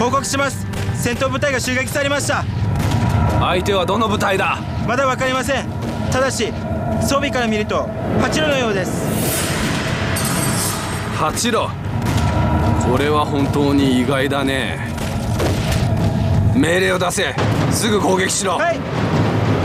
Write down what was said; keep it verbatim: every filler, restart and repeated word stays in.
報告します。戦闘部隊が襲撃されました。 相手はどの部隊だ？ まだ分かりません。ただし装備から見ると八路のようです。 八路、これは本当に意外だね。命令を出せ。すぐ攻撃しろ。 はい。